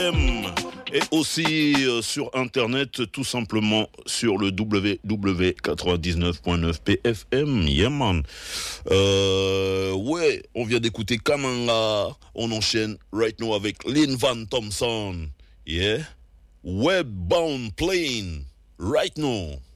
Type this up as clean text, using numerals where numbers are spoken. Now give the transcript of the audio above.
Et aussi sur internet, tout simplement sur le www.99.9 PFM. Yeah man. Ouais, on vient d'écouter Kamanga. On enchaîne right now avec Lynn Van Thompson. Yeah. Webbound Plane. Right now.